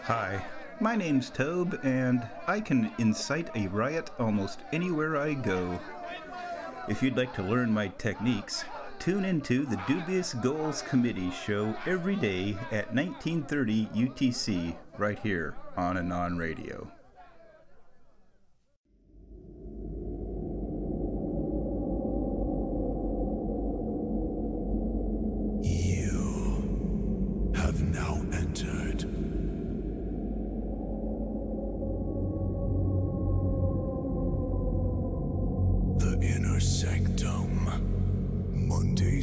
Hi, my name's Tobe, and I can incite a riot almost anywhere I go. If you'd like to learn my techniques, tune into the Dubious Goals Committee show every day at 1930 UTC right here on Anon Radio. You have now entered the inner sanctum. Mondays